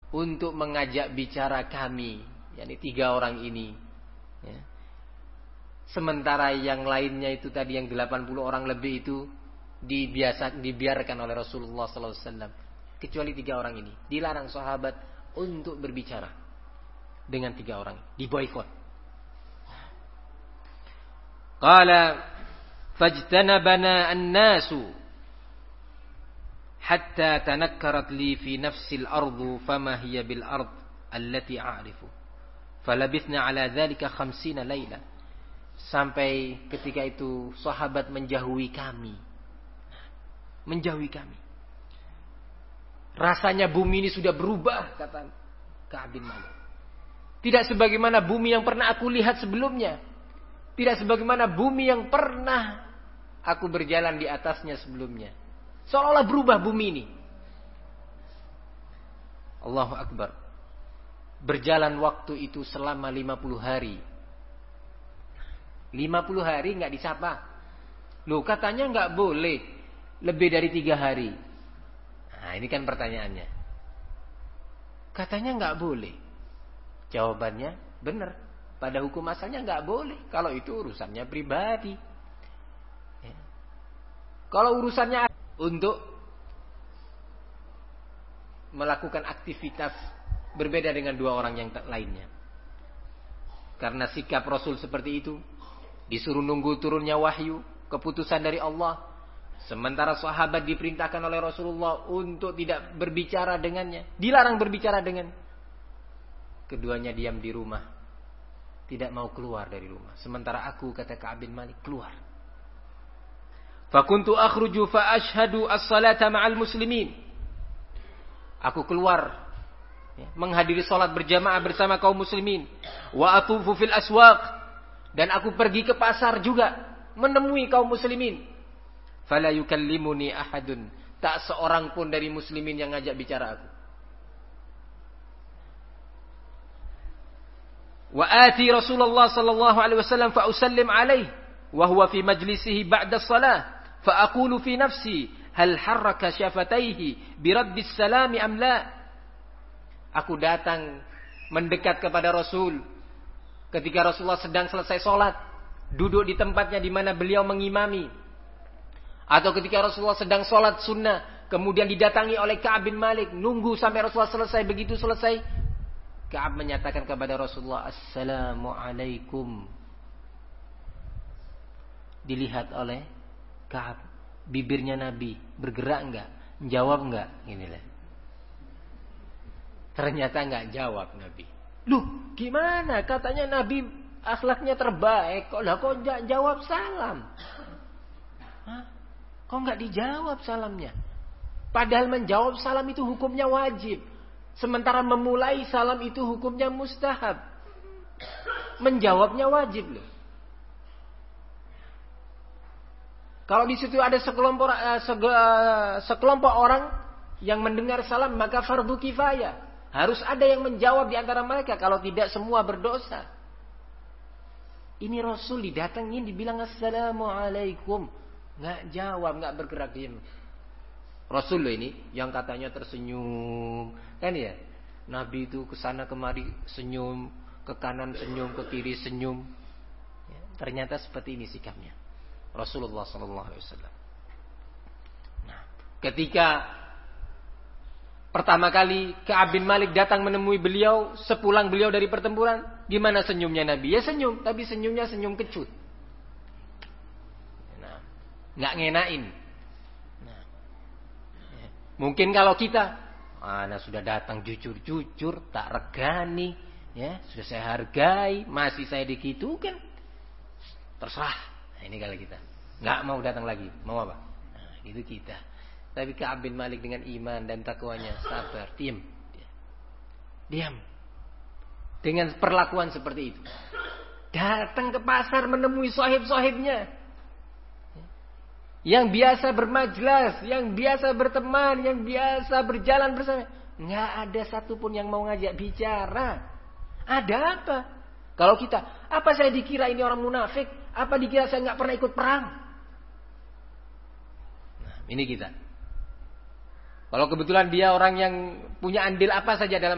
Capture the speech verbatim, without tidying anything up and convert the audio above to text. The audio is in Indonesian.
untuk mengajak bicara kami, yakni tiga orang ini. Ya. Sementara yang lainnya itu tadi yang delapan puluh orang lebih itu dibiasa dibiarkan oleh Rasulullah sallallahu alaihi wasallam. Kecuali tiga orang ini dilarang sahabat untuk berbicara dengan tiga orang, diboikot. Qala fajtanabana an-nasu hatta tanakkarat li fi nafsi al-ardu fama hiya bil ard allati a'rifu falabithna ala dhalika khamsina laila. Sampai ketika itu sahabat menjauhi kami. Menjauhi kami. Rasanya bumi ini sudah berubah, kata Ka'ab bin Malik. Tidak sebagaimana bumi yang pernah aku lihat sebelumnya. Tidak sebagaimana bumi yang pernah aku berjalan di atasnya sebelumnya. Seolah-olah berubah bumi ini. Allahu Akbar. Berjalan waktu itu selama lima puluh hari. lima puluh hari nggak disapa. Loh, katanya nggak boleh lebih dari tiga hari. Nah, ini kan pertanyaannya. Katanya nggak boleh. Jawabannya benar. Pada hukum asalnya nggak boleh. Kalau itu urusannya pribadi. Ya. Kalau urusannya untuk melakukan aktivitas berbeda dengan dua orang yang lainnya. Karena sikap Rasul seperti itu, disuruh nunggu turunnya wahyu, keputusan dari Allah. Sementara sahabat diperintahkan oleh Rasulullah untuk tidak berbicara dengannya. Dilarang berbicara dengan. Keduanya diam di rumah. Tidak mau keluar dari rumah. Sementara aku, kata Ka'ab bin Malik, keluar. Fakuntu akhruju fa ashhadu as-salata ma'al muslimin. Aku keluar, ya, menghadiri salat berjamaah bersama kaum muslimin. Wa atufu fil aswaq. Dan aku pergi ke pasar juga menemui kaum muslimin. Fala yukallimuni ahadun. Tak seorang pun dari muslimin yang ngajak bicara aku. Wa ati Rasulullah sallallahu alaihi wasallam fa usallim alaihi wa huwa fi majlisihi ba'da shalah fa aqulu fi nafsi hal harraka syafataihi bi raddis salami am la. Aku datang mendekat kepada Rasul ketika Rasulullah sedang selesai sholat, duduk di tempatnya di mana beliau mengimami. Atau ketika Rasulullah sedang sholat sunnah, kemudian didatangi oleh Ka'ab bin Malik, nunggu sampai Rasulullah selesai. Begitu selesai, Ka'ab menyatakan kepada Rasulullah, Assalamualaikum. Dilihat oleh Ka'ab, bibirnya Nabi bergerak enggak? Jawab enggak? Inilah. Ternyata enggak jawab Nabi. Loh, gimana? Katanya Nabi akhlaknya terbaik. Kok lah kok enggak jawab salam? Hah? Kok enggak dijawab salamnya? Padahal menjawab salam itu hukumnya wajib. Sementara memulai salam itu hukumnya mustahab. Menjawabnya wajib loh. Kalau di situ ada sekelompok uh, sege, uh, sekelompok orang yang mendengar salam, maka fardu kifayah. Harus ada yang menjawab di antara mereka. Kalau tidak, semua berdosa. Ini Rasul didatengin, dibilang Assalamualaikum. Nggak jawab, nggak bergerak, diam. Rasul loh ini, yang katanya tersenyum. Kan ya? Nabi itu kesana kemari senyum. Ke kanan senyum, ke kiri senyum. Ya, ternyata seperti ini sikapnya Rasulullah sallallahu alaihi wasallam. Nah, ketika pertama kali Ka'ab bin Malik datang menemui beliau sepulang beliau dari pertempuran, gimana senyumnya Nabi? Ya senyum, tapi senyumnya senyum kecut. Nah, nggak ngenain. Nah, ya. Mungkin kalau kita, mana sudah datang jujur-jujur, tak regani, ya sudah saya hargai, masih saya dikitukan, terserah. Nah, ini kalau kita nggak mau datang lagi, mau apa? Nah, itu kita. Tapi Ka'ab bin Malik dengan iman dan takwanya sabar, diam, diam. Dengan perlakuan seperti itu, datang ke pasar menemui sahib-sahibnya, yang biasa bermajlis, yang biasa berteman, yang biasa berjalan bersama. Nggak ada satupun yang mau ngajak bicara. Ada apa? Kalau kita, apa saya dikira ini orang munafik? Apa dikira saya nggak pernah ikut perang? Nah, ini kita. Kalau kebetulan dia orang yang punya andil apa saja dalam